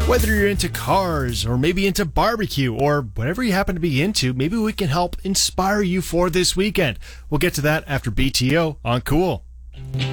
Whether you're into cars or maybe into barbecue or whatever you happen to be into, maybe we can help inspire you for this weekend. We'll get to that after BTO on Cool.